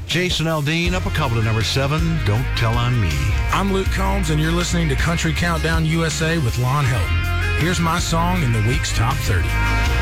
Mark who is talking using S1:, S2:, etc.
S1: Jason Aldean up a couple to number 7, Don't Tell on Me.
S2: I'm Luke Combs, and you're listening to Country Countdown USA with Lon Helton. Here's my song in the week's top 30.